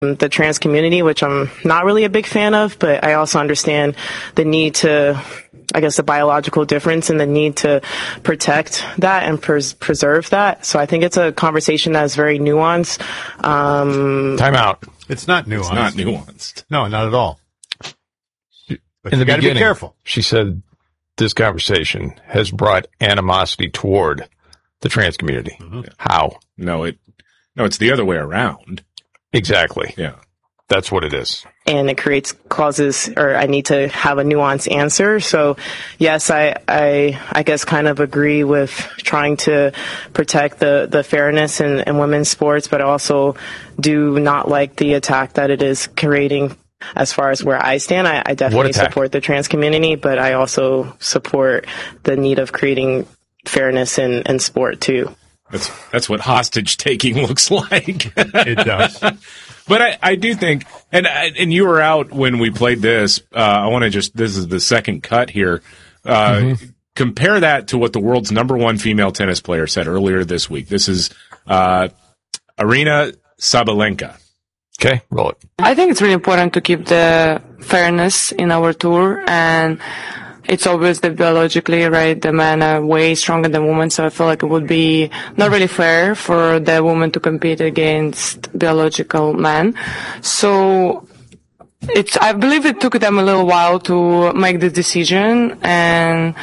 the trans community, which I'm not really a big fan of, but I also understand the need to, I guess, the biological difference and the need to protect that and preserve that. So I think it's a conversation that's very nuanced. Time out. It's not nuanced. It's not nuanced. No, not at all. But In the you got to be beginning, careful. she said this conversation has brought animosity toward the trans community. Mm-hmm. How? No, it's the other way around. Exactly. Yeah. That's what it is. And it creates causes, or I need to have a nuanced answer. So, yes, I guess kind of agree with trying to protect the fairness in women's sports, but I also do not like the attack that it is creating. As far as where I stand, I definitely support the trans community, but I also support the need of creating fairness in sport too. That's what hostage taking looks like. It does. But I do think, and you were out when we played this. I want to this is the second cut here. Compare that to what the world's #1 female tennis player said earlier this week. This is Aryna Sabalenka. Okay, roll it. I think it's really important to keep the fairness in our tour, and it's obvious that biologically, right, the men are way stronger than women, so I feel like it would be not really fair for the woman to compete against biological men. So I believe it took them a little while to make the decision, and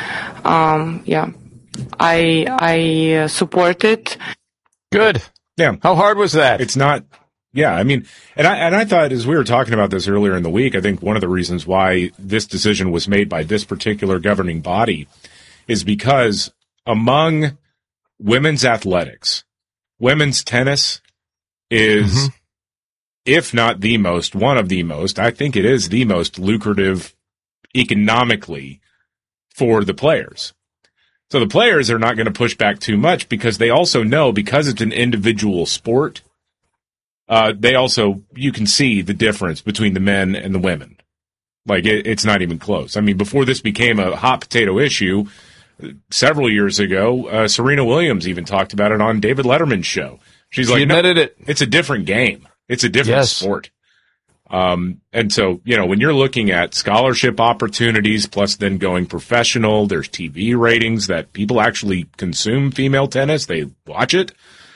I support it. Good. Yeah. How hard was that? It's not. Yeah, I mean, and I thought as we were talking about this earlier in the week, I think one of the reasons why this decision was made by this particular governing body is because among women's athletics, women's tennis is, if not the most, one of the most, I think it is the most lucrative economically for the players. So the players are not going to push back too much because they also know, because it's an individual sport, you can see the difference between the men and the women. Like, it's not even close. I mean, before this became a hot potato issue, several years ago, Serena Williams even talked about it on David Letterman's show. She admitted it. It's a different game. It's a different sport. And so, when you're looking at scholarship opportunities, plus then going professional, there's TV ratings that people actually consume female tennis. They watch it.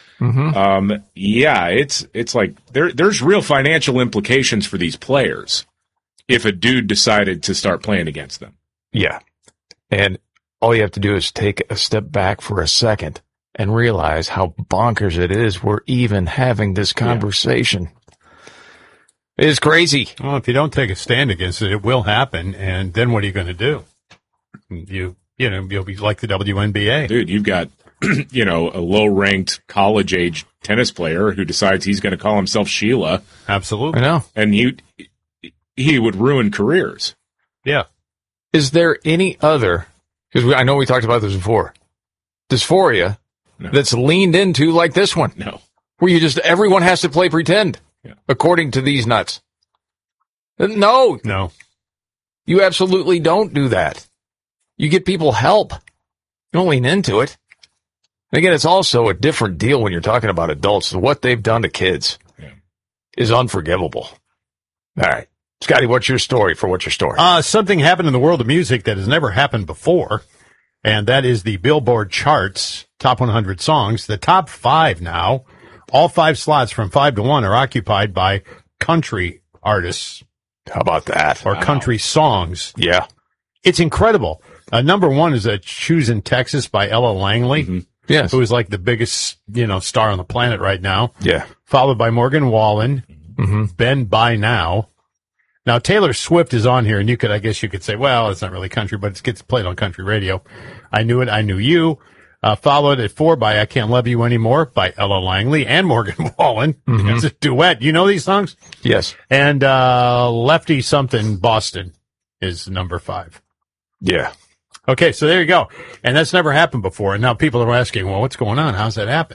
It's like there's real financial implications for these players if a dude decided to start playing against them. Yeah. And all you have to do is take a step back for a second and realize how bonkers it is we're even having this conversation. It is crazy. Well, if you don't take a stand against it, it will happen. And then what are you going to do? You'll be like the WNBA. Dude, you've got a low-ranked college-age tennis player who decides he's going to call himself Sheila. Absolutely. I know. And he would ruin careers. Yeah. Is there any other, because I know we talked about this before, dysphoria that's leaned into like this one? No. Where everyone has to play pretend, according to these nuts. No. You absolutely don't do that. You get people help. You don't lean into it. And again, it's also a different deal when you're talking about adults. What they've done to kids is unforgivable. All right. Scotty, what's your story? Something happened in the world of music that has never happened before, and that is the Billboard charts, top 100 songs. The top 5 now, all 5 slots from 5 to 1 are occupied by country artists. How about that? Or country songs. Yeah. It's incredible. Number 1 is Choosing Texas by Ella Langley. Yes. Who is like the biggest, star on the planet right now. Yeah. Followed by Morgan Wallen, Ben By Now. Now, Taylor Swift is on here, and I guess you could say, well, it's not really country, but it gets played on country radio. I Knew It, I Knew You. Followed at 4 by I Can't Love You Anymore by Ella Langley and Morgan Wallen. It's a duet. You know these songs? Yes. And Lefty Something Boston is number 5. Yeah. Okay, so there you go. And that's never happened before. And now people are asking, well, what's going on? How's that happen?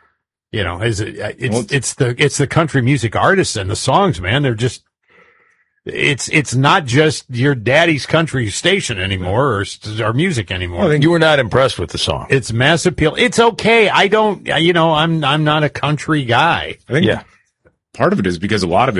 It's the country music artists and the songs, man. They're just, it's not just your daddy's country station anymore or music anymore. I think you were not impressed with the song. It's mass appeal. It's okay. I'm not a country guy. I think part of it is because a lot of